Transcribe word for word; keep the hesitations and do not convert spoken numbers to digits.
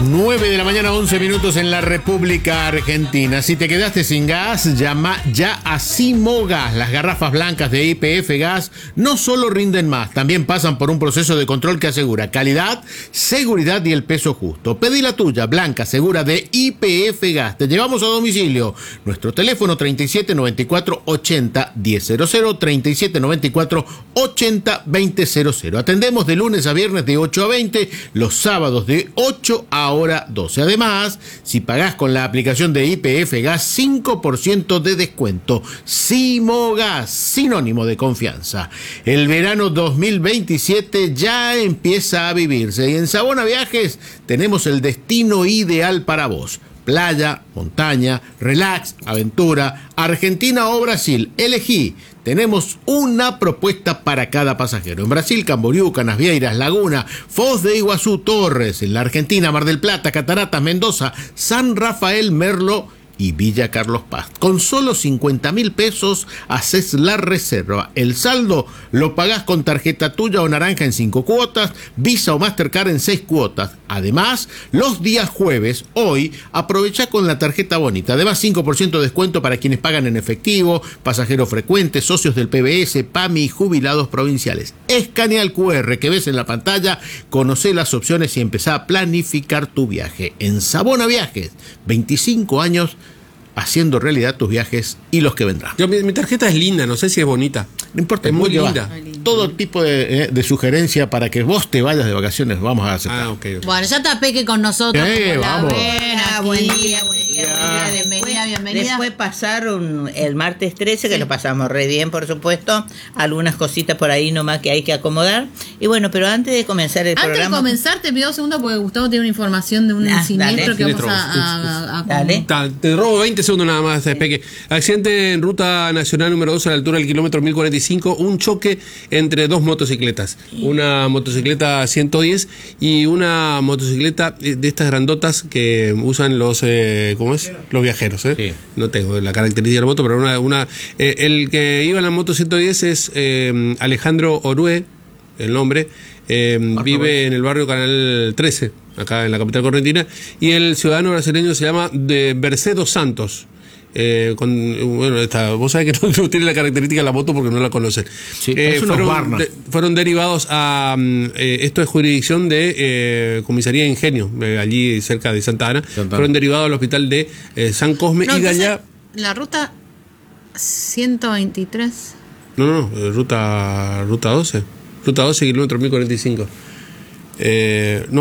nueve de la mañana, once minutos en la República Argentina. Si te quedaste sin gas, llama ya a Simogas. Las garrafas blancas de Y P F Gas no solo rinden más, también pasan por un proceso de control que asegura calidad, seguridad y el peso justo. Pedí la tuya, blanca, segura, de Y P F Gas. Te llevamos a domicilio. Nuestro teléfono treinta y siete noventa y cuatro ochenta diez cero cero, treinta y siete noventa y cuatro ochenta veinte cero cero. Atendemos de lunes a viernes de ocho a veinte, los sábados de ocho a hora doce. Además, si pagás con la aplicación de Y P F Gas, cinco por ciento de descuento. Simogas, sinónimo de confianza. El verano dos mil veintisiete ya empieza a vivirse y en Sabona Viajes tenemos el destino ideal para vos. Playa, montaña, relax, aventura, Argentina o Brasil. Elegí. Tenemos una propuesta para cada pasajero. En Brasil, Camboriú, Canasvieiras, Laguna, Foz de Iguazú, Torres. En la Argentina, Mar del Plata, Cataratas, Mendoza, San Rafael, Merlo y Villa Carlos Paz. Con solo cincuenta mil pesos haces la reserva. El saldo lo pagás con tarjeta tuya o naranja en cinco cuotas, Visa o Mastercard en seis cuotas. Además, los días jueves, hoy, aprovecha con la tarjeta bonita. Además, cinco por ciento de descuento para quienes pagan en efectivo, pasajeros frecuentes, socios del P B S, PAMI y jubilados provinciales. Escanea el Q R que ves en la pantalla, conoce las opciones y empezá a planificar tu viaje. En Sabona Viajes, veinticinco años haciendo realidad tus viajes y los que vendrán. Yo, mi, mi tarjeta es linda, no sé si es bonita. No importa, es muy linda. Todo tipo de, eh, de sugerencia para que vos te vayas de vacaciones vamos a aceptar. Ah, okay, okay. Bueno, ya está Peque con nosotros. Eh, como la vamos. ven, Ah, aquí. buen día, buen día, buen día. Bienvenida, bienvenida. Después pasaron el martes trece, que sí, lo pasamos re bien, por supuesto. Algunas cositas por ahí nomás que hay que acomodar. Y bueno, pero antes de comenzar el Antes programa... Antes de comenzar, te pido un segundo porque Gustavo tiene una información de un Ah, siniestro dale. que Siniestro. vamos a... a, a, a Dale. Ta, te robo veinte segundos nada más, sí. Peque. Accidente en ruta nacional número dos a la altura del kilómetro mil cuarenta y cinco. Un choque entre dos motocicletas. Una motocicleta ciento diez y una motocicleta de estas grandotas que usan los eh, ¿cómo es? Los viajeros. ¿eh? Sí. No tengo la característica de la moto, pero una... una eh, el que iba en la moto ciento diez es eh, Alejandro Orue, el nombre. Eh, vive en el barrio Canal trece, acá en la capital correntina. Y el ciudadano brasileño se llama de Bercedo Santos. Eh, con, bueno, esta, vos sabés que no, no tiene la característica de la moto porque no la conocen. Sí, eh, fueron, de, fueron derivados a eh, esto es jurisdicción de eh, comisaría de Ingenio, eh, allí cerca de Santa Ana. Santa Ana. Fueron derivados al hospital de eh, San Cosme no, y de allá. La ruta ciento veintitrés. No, no, eh, ruta ruta doce. Ruta doce, kilómetro mil cuarenta y cinco. Eh, no.